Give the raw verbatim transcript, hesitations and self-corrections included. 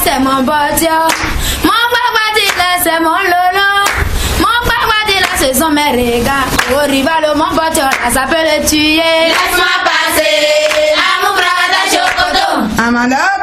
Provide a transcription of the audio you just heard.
c'est mon bâtiment. Mon papa c'est mon lolo. Mon papa c'est son mériga. Au rival, mon bâtiment, ça peut le tuer. Laisse-moi passer à mon bras de chocolat. Amanda.